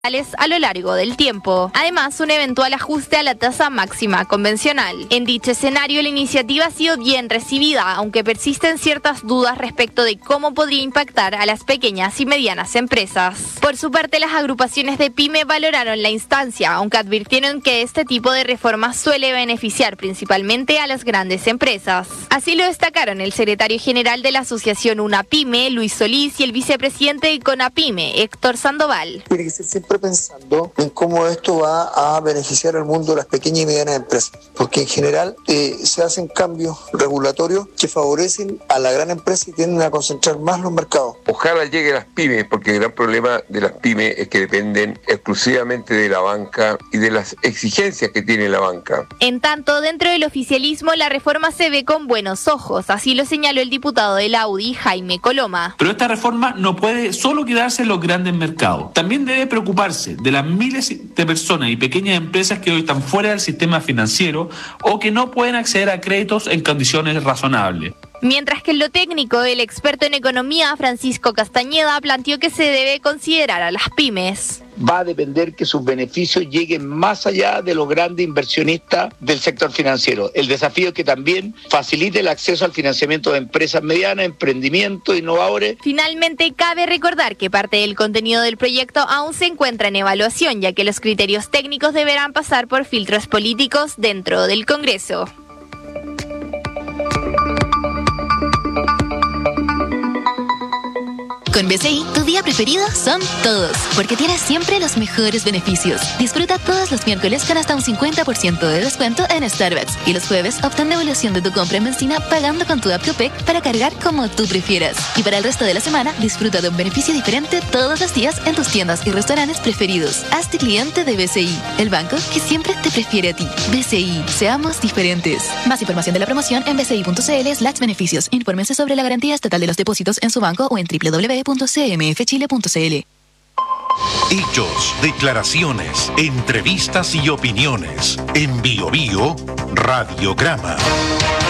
a lo largo del tiempo. Además, un eventual ajuste a la tasa máxima convencional. En dicho escenario, la iniciativa ha sido bien recibida, aunque persisten ciertas dudas respecto de cómo podría impactar a las pequeñas y medianas empresas. Por su parte, las agrupaciones de PYME valoraron la instancia, aunque advirtieron que este tipo de reformas suele beneficiar principalmente a las grandes empresas. Así lo destacaron el secretario general de la asociación UNAPYME, Luis Solís, y el vicepresidente de CONAPYME, Héctor Sandoval. Tiene que ser siempre pensando en cómo esto va a beneficiar al mundo de las pequeñas y medianas empresas, porque en general se hacen cambios regulatorios que favorecen a la gran empresa y tienden a concentrar más los mercados. Ojalá llegue a las pymes, porque el gran problema de las pymes es que dependen exclusivamente de la banca y de las exigencias que tiene la banca. En tanto, dentro del oficialismo, la reforma se ve con buenos ojos, así lo señaló el diputado del Audi, Jaime Coloma. Pero esta reforma no puede solo quedarse en los grandes mercados, también debe preocuparse de las miles de personas y pequeñas empresas que hoy están fuera del sistema financiero o que no pueden acceder a créditos en condiciones razonables. Mientras que en lo técnico, el experto en economía, Francisco Castañeda, planteó que se debe considerar a las pymes. Va a depender que sus beneficios lleguen más allá de los grandes inversionistas del sector financiero. El desafío es que también facilite el acceso al financiamiento de empresas medianas, emprendimientos, innovadores. Finalmente, cabe recordar que parte del contenido del proyecto aún se encuentra en evaluación, ya que los criterios técnicos deberán pasar por filtros políticos dentro del Congreso. Con BCI, tu día preferido son todos, porque tienes siempre los mejores beneficios. Disfruta todos los miércoles con hasta un 50% de descuento en Starbucks. Y los jueves, obtén devolución de tu compra en benzina pagando con tu app Copec para cargar como tú prefieras. Y para el resto de la semana, disfruta de un beneficio diferente todos los días en tus tiendas y restaurantes preferidos. Hazte cliente de BCI, el banco que siempre te prefiere a ti. BCI, seamos diferentes. Más información de la promoción en bci.cl/beneficios. Infórmense sobre la garantía estatal de los depósitos en su banco o en www.cmfchile.cl. Hechos, declaraciones, entrevistas y opiniones. En Bio Bio Radiograma.